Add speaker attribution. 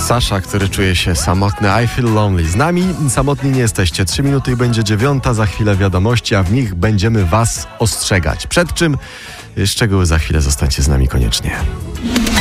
Speaker 1: Sasza, który czuje się samotny. I feel lonely. Z nami samotni nie jesteście. 3 minuty i będzie 9. Za chwilę wiadomości, a w nich będziemy was ostrzegać. Przed czym? Szczegóły za chwilę. Zostańcie z nami koniecznie.